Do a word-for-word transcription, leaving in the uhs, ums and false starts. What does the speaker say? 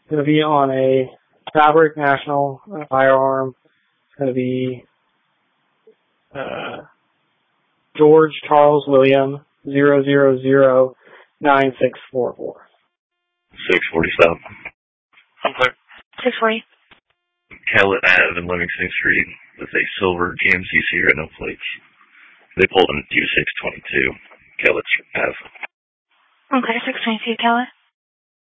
It's going to be on a Fabric National firearm. It's going to be uh, George Charles William zero zero zero nine six four four. six forty-seven. Okay. six forty. Kellett Ave in Livingston Street with a silver G M C Sierra, no plates. They pulled in two six twenty-two, Kellett Ave. Okay, six twenty-two, Kellett.